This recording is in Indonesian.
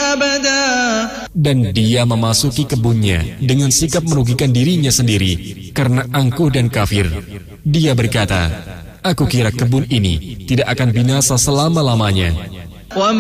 أبدا. Dan dia memasuki kebunnya dengan sikap merugikan dirinya sendiri karena angkuh dan kafir. Dia berkata, aku kira kebun ini tidak akan binasa selama-lamanya.